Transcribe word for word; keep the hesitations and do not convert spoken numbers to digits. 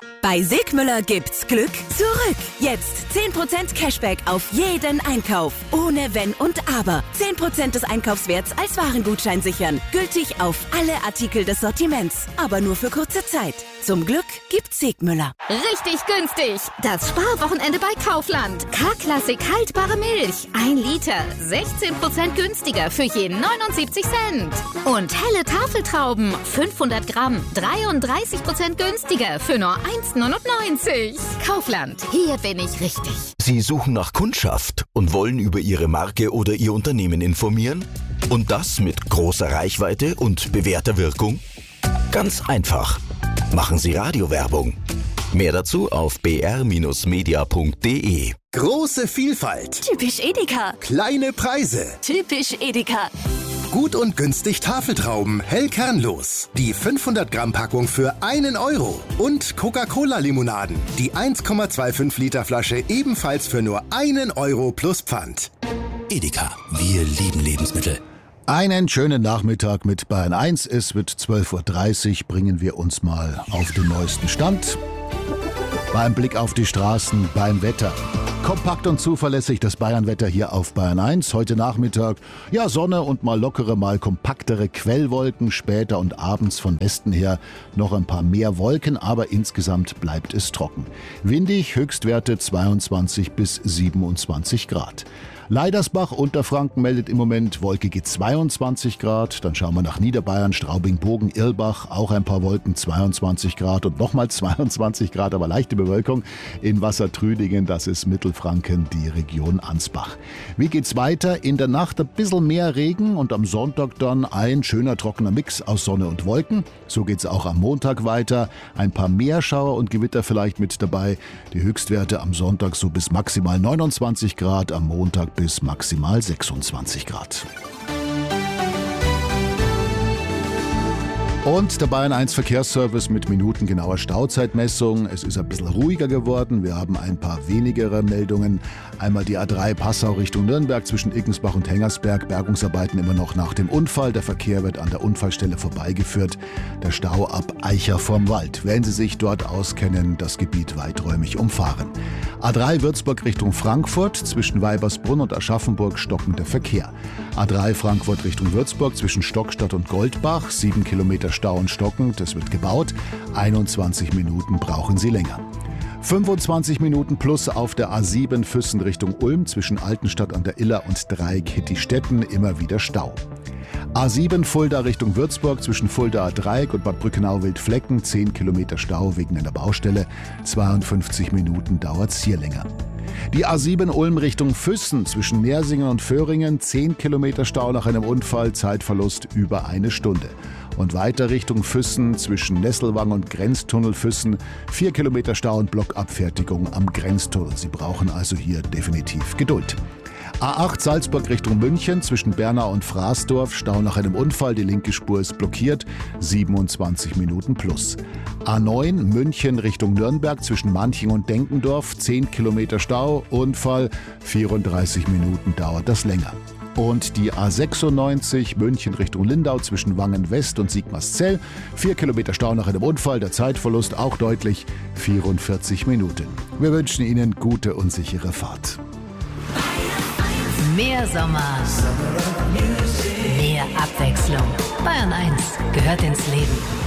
Bei Sigmüller gibt's Glück zurück. Jetzt zehn Prozent Cashback auf jeden Einkauf. Ohne Wenn und Aber. zehn Prozent des Einkaufswerts als Warengutschein sichern. Gültig auf alle Artikel des Sortiments. Aber nur für kurze Zeit. Zum Glück gibt's Sigmüller. Richtig günstig. Das Sparwochenende bei Kaufland. K-Klassik haltbare Milch. Ein Liter. sechzehn Prozent günstiger für jeden neunundsiebzig Cent. Und helle Tafeltrauben. fünfhundert Gramm. dreiunddreißig Prozent günstiger für nur eins neunundneunzig. Kaufland. Hier bin ich richtig. Sie suchen nach Kundschaft und wollen über Ihre Marke oder Ihr Unternehmen informieren? Und das mit großer Reichweite und bewährter Wirkung? Ganz einfach. Machen Sie Radiowerbung. Mehr dazu auf b r media punkt d e. Große Vielfalt. Typisch Edeka. Kleine Preise. Typisch Edeka. Gut und günstig Tafeltrauben, hell kernlos. Die fünfhundert Gramm Packung für einen Euro. Und Coca-Cola-Limonaden. Die eins Komma fünfundzwanzig Liter Flasche ebenfalls für nur einen Euro plus Pfand. Edeka, wir lieben Lebensmittel. Einen schönen Nachmittag mit Bayern eins. Es wird zwölf Uhr dreißig. Bringen wir uns mal auf den neuesten Stand. Beim Blick auf die Straßen, beim Wetter. Kompakt und zuverlässig das Bayernwetter hier auf Bayern eins. Heute Nachmittag, ja, Sonne und mal lockere, mal kompaktere Quellwolken. Später und abends von Westen her noch ein paar mehr Wolken, aber insgesamt bleibt es trocken. Windig, Höchstwerte zweiundzwanzig bis siebenundzwanzig Grad. Leidersbach, Unterfranken meldet im Moment wolkige zweiundzwanzig Grad. Dann schauen wir nach Niederbayern, Straubing, Bogen, Irlbach, auch ein paar Wolken, zweiundzwanzig Grad und nochmal zweiundzwanzig Grad, aber leichte Bewölkung. In Wassertrüdingen, das ist Mittelfranken, die Region Ansbach. Wie geht's weiter? In der Nacht ein bisschen mehr Regen und am Sonntag dann ein schöner trockener Mix aus Sonne und Wolken. So geht's auch am Montag weiter. Ein paar Meerschauer und Gewitter vielleicht mit dabei. Die Höchstwerte am Sonntag so bis maximal neunundzwanzig Grad, am Montag bis maximal sechsundzwanzig Grad. Und der Bayern eins Verkehrsservice mit minutengenauer Stauzeitmessung. Es ist ein bisschen ruhiger geworden. Wir haben ein paar wenigere Meldungen. Einmal die A drei Passau Richtung Nürnberg zwischen Iggensbach und Hengersberg. Bergungsarbeiten immer noch nach dem Unfall. Der Verkehr wird an der Unfallstelle vorbeigeführt. Der Stau ab Eicher vorm Wald. Wenn Sie sich dort auskennen, das Gebiet weiträumig umfahren. A drei Würzburg Richtung Frankfurt zwischen Weibersbrunn und Aschaffenburg stockender Verkehr. A drei Frankfurt Richtung Würzburg zwischen Stockstadt und Goldbach. Sieben Kilometer Stau und Stocken, das wird gebaut. einundzwanzig Minuten brauchen Sie länger. fünfundzwanzig Minuten plus auf der A sieben Füssen Richtung Ulm zwischen Altenstadt an der Iller und Dreieck-Hittistetten, immer wieder Stau. A sieben Fulda Richtung Würzburg zwischen Fuldaer Dreieck und Bad Brückenau-Wildflecken, zehn Kilometer Stau wegen einer Baustelle, zweiundfünfzig Minuten dauert's hier länger. Die A sieben Ulm Richtung Füssen zwischen Nersingen und Föhringen, zehn Kilometer Stau nach einem Unfall, Zeitverlust über eine Stunde. Und weiter Richtung Füssen zwischen Nesselwang und Grenztunnel Füssen, vier Kilometer Stau und Blockabfertigung am Grenztunnel. Sie brauchen also hier definitiv Geduld. A acht Salzburg Richtung München zwischen Bernau und Fraßdorf, Stau nach einem Unfall, die linke Spur ist blockiert, siebenundzwanzig Minuten plus. A neun München Richtung Nürnberg zwischen Manching und Denkendorf, zehn Kilometer Stau, Unfall, vierunddreißig Minuten dauert das länger. Und die A sechsundneunzig München Richtung Lindau zwischen Wangen West und Sigmarszell, vier Kilometer Stau nach einem Unfall, der Zeitverlust auch deutlich, vierundvierzig Minuten. Wir wünschen Ihnen gute und sichere Fahrt. Mehr Sommer, mehr Abwechslung. Bayern eins gehört ins Leben.